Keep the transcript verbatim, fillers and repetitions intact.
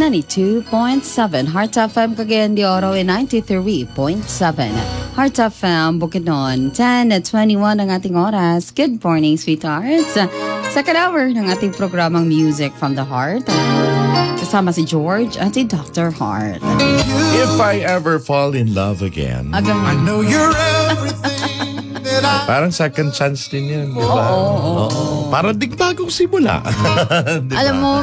ninety-two point seven. Heart F M Cagayan de Oro in ninety-three point seven. Heart F M Bukidnon, ten at twenty-one ang ating oras. Good morning, sweethearts. Second hour ng ating programang Music from the Heart. Kasama si George at si Doctor Heart. If I ever fall in love again. Agang, I know you're everything that I... Parang second chance din yan, di ba? Oo, oo, oo. Oo. Parang di bagong simula. Di ba? alam mo,